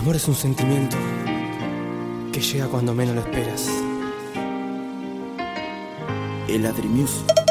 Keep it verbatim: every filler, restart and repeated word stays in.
amor es un sentimiento que llega cuando menos lo esperas. El Adri Music.